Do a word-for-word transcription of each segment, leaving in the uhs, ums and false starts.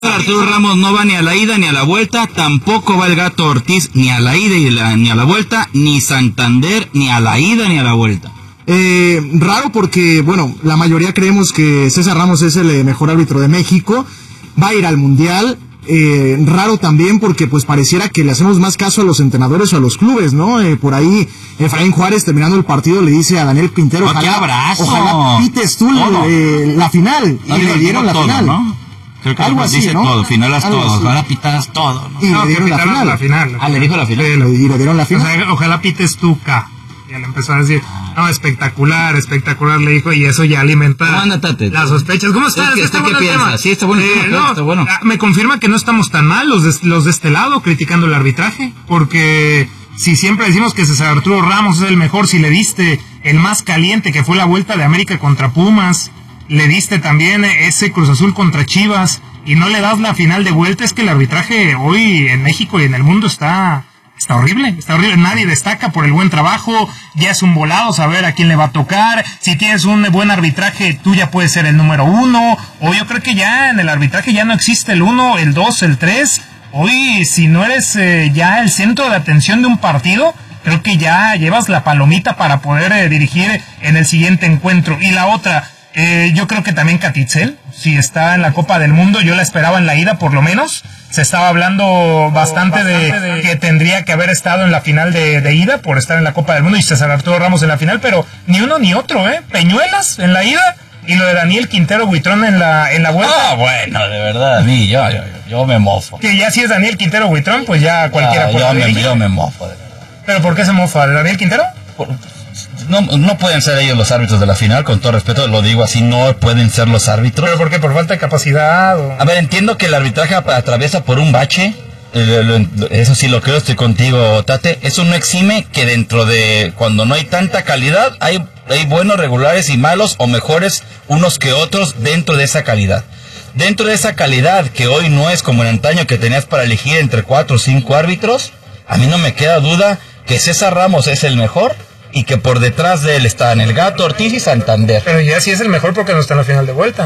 Arturo Ramos no va ni a la ida ni a la vuelta, tampoco va el Gato Ortiz ni a la ida y la, ni a la vuelta, ni Santander ni a la ida ni a la vuelta. Eh, raro porque, bueno, la mayoría creemos que César Ramos es el mejor árbitro de México, va a ir al Mundial. Eh, raro también porque pues pareciera que le hacemos más caso a los entrenadores o a los clubes, ¿no? Eh, por ahí Efraín Juárez, terminando el partido, le dice a Daniel Quintero, ¡Oh, qué abrazo! Ojalá pites tú eh, la final, no, y le dieron la todo, final, ¿no? Creo que algo así, dice ¿no? todo, finalas Algo todo, así. ojalá pitaras todo, ¿no? Y no, le dieron la final. la final. Ah, le dijo la final. Y le dieron la final. O sea, ojalá pites tú, K. Y él empezó a decir, no, espectacular, espectacular, le dijo, y eso ya alimenta las sospechas. ¿Cómo estás? Es que, ¿Está ¿qué bueno el piensa? tema? Sí, está bueno, Eh, no, está bueno. Me confirma que no estamos tan mal los de, los de este lado criticando el arbitraje, porque si siempre decimos que César Arturo Ramos es el mejor, si le diste el más caliente que fue la Vuelta de América contra Pumas, le diste también ese Cruz Azul contra Chivas, y no le das la final de vuelta, es que el arbitraje hoy en México y en el mundo está... Está horrible, está horrible, nadie destaca por el buen trabajo, ya es un volado saber a quién le va a tocar, si tienes un buen arbitraje tú ya puedes ser el número uno, o yo creo que ya en el arbitraje ya no existe el uno, el dos, el tres, hoy si no eres eh, ya el centro de atención de un partido, creo que ya llevas la palomita para poder eh, dirigir en el siguiente encuentro. Y la otra, eh, yo creo que también Catitzel, si está en la Copa del Mundo, yo la esperaba en la ida por lo menos. Se estaba hablando bastante, oh, bastante de, de que tendría que haber estado en la final de, de ida por estar en la Copa del Mundo y César Arturo Ramos en la final, pero ni uno ni otro, ¿eh? Peñuelas en la ida y lo de Daniel Quintero Huitrón en la, en la vuelta. Ah, bueno, de verdad, a mí, yo, yo, yo me mofo. Que ya si es Daniel Quintero Huitrón, pues ya cualquiera ah, puede yo, dirigir. me, yo me mofo, de verdad. ¿Pero por qué se mofa? ¿De Daniel Quintero? Por, No, no pueden ser ellos los árbitros de la final, con todo respeto, lo digo así, no pueden ser los árbitros. ¿Pero por qué? ¿Por falta de capacidad? O... A ver, entiendo que el arbitraje atraviesa por un bache, eh, lo, eso sí lo creo, estoy contigo, Tate. Eso no exime que dentro de, cuando no hay tanta calidad, hay, hay buenos, regulares y malos, o mejores unos que otros dentro de esa calidad. Dentro de esa calidad, que hoy no es como en antaño que tenías para elegir entre cuatro o cinco árbitros, a mí no me queda duda que César Ramos es el mejor, y que por detrás de él están el Gato Ortiz y Santander. Pero ya sí es el mejor porque no está en la final de vuelta.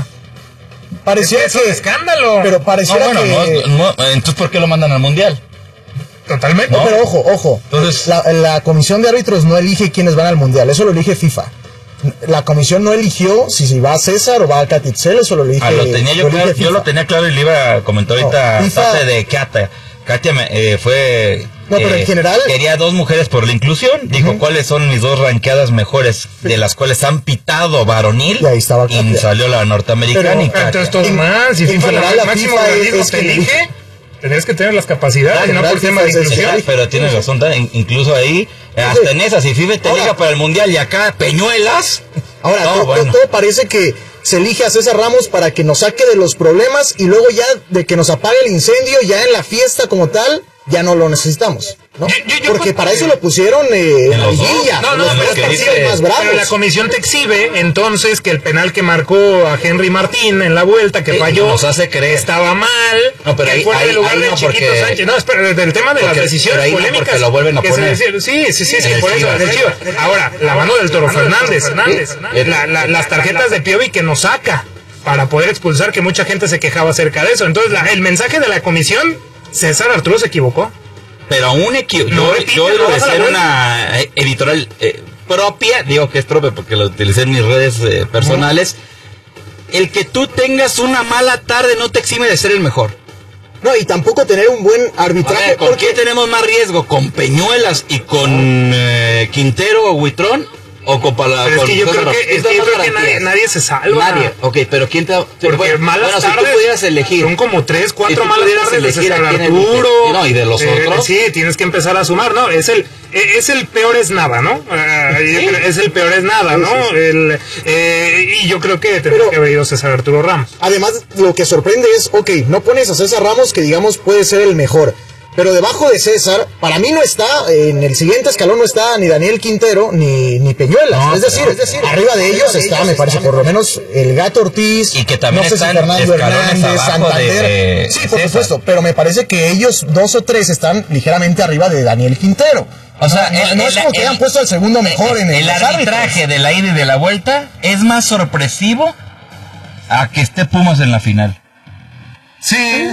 Parecía es que... Es escándalo. Pero pareciera no, bueno, que... no, no, entonces, ¿por qué lo mandan al Mundial? Totalmente. No, pero ojo, ojo. Entonces, la, la comisión de árbitros no elige quiénes van al Mundial. Eso lo elige FIFA. La comisión no eligió si, si va César o va a Catitzel. Eso lo elige ah, lo tenía yo, lo claro, yo lo tenía claro y le iba a comentar ahorita no, FIFA... de Katia. Katia eh, fue... No, pero eh, en general... Quería dos mujeres por la inclusión. Dijo, uh-huh. ¿cuáles son mis dos ranqueadas mejores? De las cuales han pitado varonil. Y ahí estaba Katia. Y salió la norteamericana pero, y Katia. Entonces todo mal. Si en FIFA general, la la máximo FIFA organismo es te que elige, tendrías que tener las capacidades, no por tema de inclusión. Sí, pero tienes razón, incluso ahí, hasta en esas, si FIFA te liga para el Mundial y acá Peñuelas. Ahora, no, todo, bueno. todo parece que se elige a César Ramos para que nos saque de los problemas y luego ya de que nos apague el incendio, ya en la fiesta como tal, ya no lo necesitamos, ¿no? Yo, yo, yo Porque cuando... para eso lo pusieron eh, en la liguilla, no, no, los pero, partidos dice, más bravos. pero la comisión te exhibe entonces que el penal que marcó a Henry Martín en la vuelta que sí, falló nos hace creer estaba mal. No, pero que ahí, fue ahí, el lugar ahí de no Chiquito porque... Sánchez. No, espera, del tema de porque, las decisiones no polémicas porque lo vuelven a que poner. se, sí, sí, sí, es que el por eso Chivas, el Chivas. Ahora, la mano del Toro Fernández, Fernández, la, la, las tarjetas de Piovi que nos saca para poder expulsar, que mucha gente se quejaba acerca de eso. Entonces, la, el mensaje de la comisión, César Arturo se equivocó. Pero aún equivoco. No, Yo, repite, yo no debo de vas a ser la una editorial eh, propia, digo que es propia porque lo utilicé en mis redes eh, personales. Uh-huh. El que tú tengas una mala tarde no te exime de ser el mejor. No, y tampoco tener un buen arbitraje. Ver, ¿con porque... qué tenemos más riesgo? ¿Con Peñuelas y con eh, Quintero o Huitrón? ¿O con para Pero con es que yo creo que, es que, yo creo que nadie, nadie se salva. Nadie. Ok, pero ¿quién te...? Porque bueno, malas bueno, tardes, si tú pudieras elegir... Son como tres, cuatro si malas tardes de César Arturo. El, no, y de los eh, otros. Sí, tienes que empezar a sumar, ¿no? Es el, es el peor es nada, ¿no? Uh, ¿Sí? Es el peor es nada, ¿no? Sí, sí, sí. El, eh, y yo creo que tendría que haber ido César Arturo Ramos. Además, lo que sorprende es, ok, no pones a César Ramos, que digamos puede ser el mejor, pero debajo de César, para mí no está, en el siguiente escalón no está ni Daniel Quintero ni, ni Peñuelas. No, es decir, pero, es decir, arriba de ellos está, ellos me parece, está, por lo menos el Gato Ortiz, y que también no sé si Fernando Hernández, Santander. De, de sí, por César. Supuesto, pero me parece que ellos dos o tres están ligeramente arriba de Daniel Quintero. O sea, no, el, no es como el, que hayan puesto el segundo mejor el, en el, el arbitraje de la ida y de la vuelta es más sorpresivo a que esté Pumas en la final. Sí,